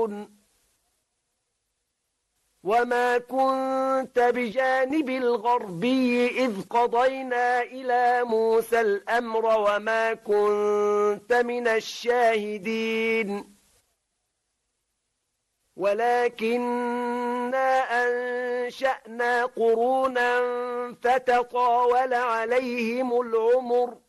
يعلمون وما كنت بجانب الغربي إذ قضينا إلى موسى الأمر وما كنت من الشاهدين ولكننا أنشأنا قرونا فتطاول عليهم العمر